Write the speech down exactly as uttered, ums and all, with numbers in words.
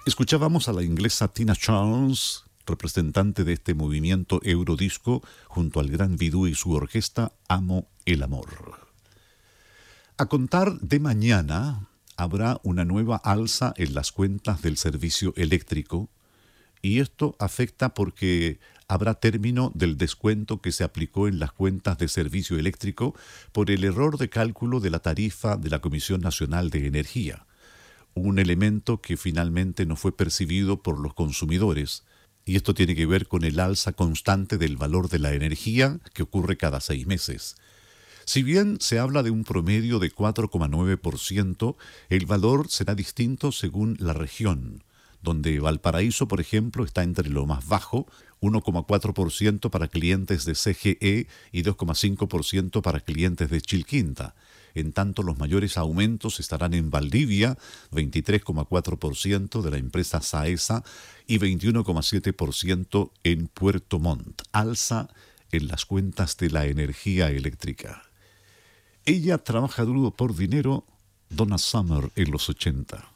Escuchábamos a la inglesa Tina Charles, representante de este movimiento eurodisco, junto al gran Bidú y su orquesta Amo el Amor. A contar de mañana, habrá una nueva alza en las cuentas del servicio eléctrico, y esto afecta porque habrá término del descuento que se aplicó en las cuentas de servicio eléctrico por el error de cálculo de la tarifa de la Comisión Nacional de Energía, un elemento que finalmente no fue percibido por los consumidores, y esto tiene que ver con el alza constante del valor de la energía que ocurre cada seis meses. Si bien se habla de un promedio de cuatro coma nueve por ciento, el valor será distinto según la región, donde Valparaíso, por ejemplo, está entre lo más bajo, uno coma cuatro por ciento para clientes de C G E y dos coma cinco por ciento para clientes de Chilquinta. En tanto, los mayores aumentos estarán en Valdivia, veintitrés coma cuatro por ciento de la empresa Saesa y veintiuno coma siete por ciento en Puerto Montt. Alza en las cuentas de la energía eléctrica. Ella trabaja duro por dinero, Donna Summer en los ochenta.